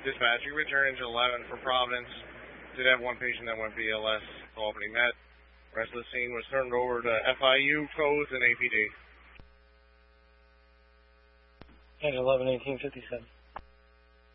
Dispatch, you returned to 11 for Providence. Did have one patient that went BLS. Call opening met. Rest of the scene was turned over to FIU, codes, and APD. And 11-18-57.